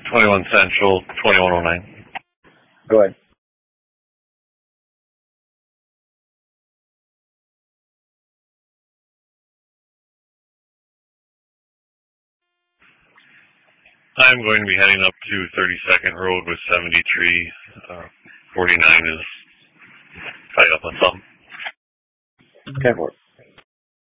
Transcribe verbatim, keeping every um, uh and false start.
twenty-one Central, twenty-one oh nine. Go ahead. I'm going to be heading up to thirty-second Road with seventy-three. Uh, forty-nine is tied up on something. Okay, for it.